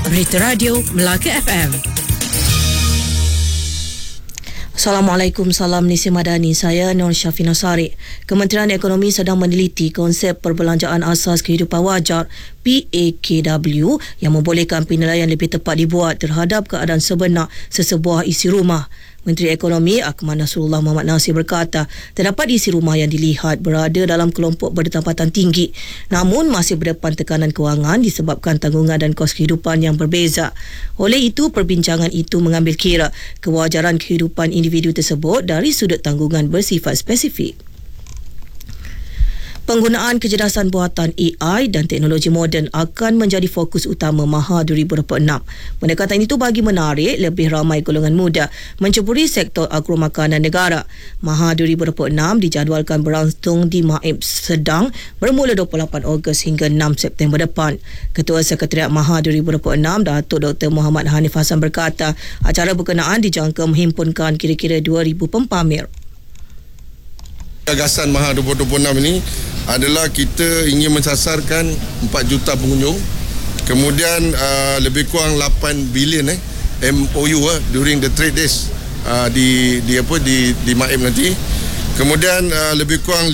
Berita Radio Melaka FM. Assalamualaikum, salam Nisi Madani. Saya Nur Syafina Sari. Kementerian Ekonomi sedang meneliti konsep perbelanjaan asas kehidupan wajar PAKW yang membolehkan penilaian lebih tepat dibuat terhadap keadaan sebenar sesebuah isi rumah. Menteri Ekonomi Akmal Nasrullah Muhammad Nasir berkata, terdapat isi rumah yang dilihat berada dalam kelompok berdapatan tinggi, namun masih berdepan tekanan kewangan disebabkan tanggungan dan kos kehidupan yang berbeza. Oleh itu, perbincangan itu mengambil kira kewajaran kehidupan individu tersebut dari sudut tanggungan bersifat spesifik. Penggunaan kecerdasan buatan AI dan teknologi moden akan menjadi fokus utama Maha 2026. Pendekatan itu bagi menarik lebih ramai golongan muda menceburi sektor agromakanan negara. Maha 2026 dijadualkan berlangsung di Maib Sedang bermula 28 Ogos hingga 6 September depan. Ketua Sekretariat Maha 2026 Datuk Dr. Muhammad Hanif Hassan berkata, acara berkenaan dijangka menghimpunkan kira-kira 2,000 pempamer. Gagasan Maha 2026 ini adalah kita ingin mensasarkan 4 juta pengunjung, kemudian lebih kurang 8 bilion MOU during the trade days di Maib nanti, kemudian lebih kurang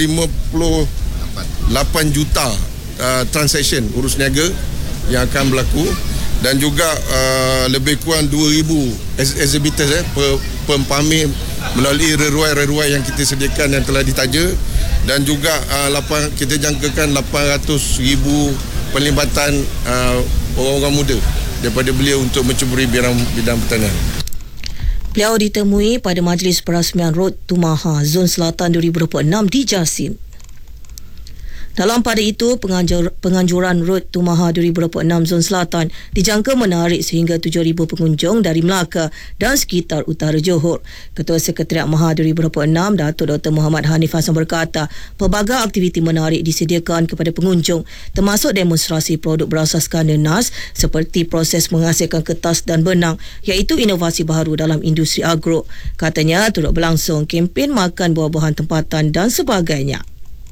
58 juta transaction urus niaga yang akan berlaku, dan juga lebih kurang 2,000 exhibitors pempamer melalui reruai yang kita sediakan yang telah ditaja, dan juga kita jangkakan 800,000 pelibatan orang-orang muda daripada beliau untuk menceburi bidang pertanian. Beliau ditemui pada Majlis Perasmian Road to Maha Zon Selatan 2026 di Jasim. Dalam pada itu, penganjuran Road to Maha 2026 Zon Selatan dijangka menarik sehingga 7,000 pengunjung dari Melaka dan sekitar utara Johor. Ketua Sekretariat Maha 2026 Datuk Dr. Muhammad Hanif Hassan berkata, pelbagai aktiviti menarik disediakan kepada pengunjung, termasuk demonstrasi produk berasaskan nenas seperti proses menghasilkan kertas dan benang, iaitu inovasi baru dalam industri agro. Katanya turut berlangsung kempen makan buah-buahan tempatan dan sebagainya.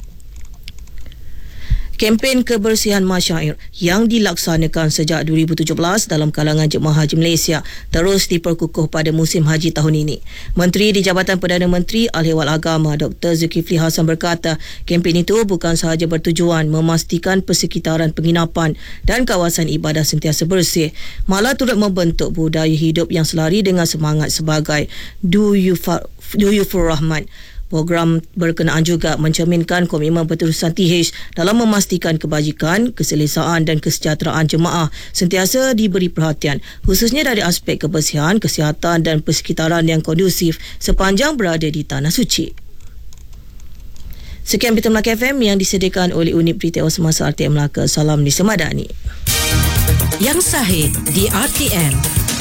Kempen kebersihan masyair yang dilaksanakan sejak 2017 dalam kalangan Jemaah Haji Malaysia terus diperkukuh pada musim haji tahun ini. Menteri di Jabatan Perdana Menteri Al-Ehwal Agama Dr. Zulkifli Hasan berkata, kempen itu bukan sahaja bertujuan memastikan persekitaran penginapan dan kawasan ibadah sentiasa bersih, malah turut membentuk budaya hidup yang selari dengan semangat sebagai Duyufur Rahman. Program berkenaan juga mencerminkan komitmen berterusan TH dalam memastikan kebajikan, keselesaan dan kesejahteraan jemaah sentiasa diberi perhatian, khususnya dari aspek kebersihan, kesihatan dan persekitaran yang kondusif sepanjang berada di Tanah Suci. Sekian Berita Melaka FM yang disediakan oleh Unit Berita Semasa RTM Melaka. Salam Nisa Madani. Yang sahih di RTM.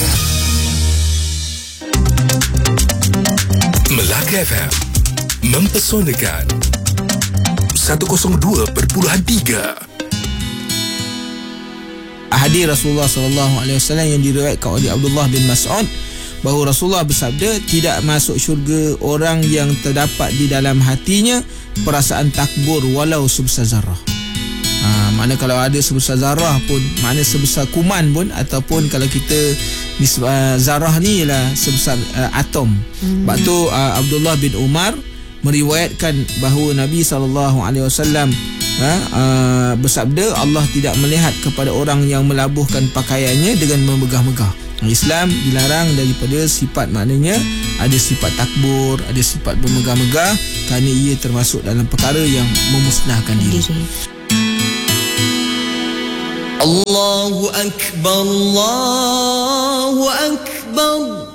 Melaka FM mempesonakan 102.3. Hadis Rasulullah SAW yang diriwayatkan oleh Abdullah bin Mas'ud bahawa Rasulullah bersabda, tidak masuk syurga orang yang terdapat di dalam hatinya perasaan takbur walau sebesar zarah. Mana kalau ada sebesar zarah pun, mana sebesar kuman pun, ataupun kalau kita zarah ni ialah sebesar atom. Sebab tu Abdullah bin Umar meriwayatkan bahawa Nabi SAW bersabda, Allah tidak melihat kepada orang yang melabuhkan pakaiannya dengan memegah-megah. Islam dilarang daripada sifat, maknanya ada sifat takbur, ada sifat bermegah-megah, kerana ia termasuk dalam perkara yang memusnahkan diri. Allahu Akbar, Allahu Akbar.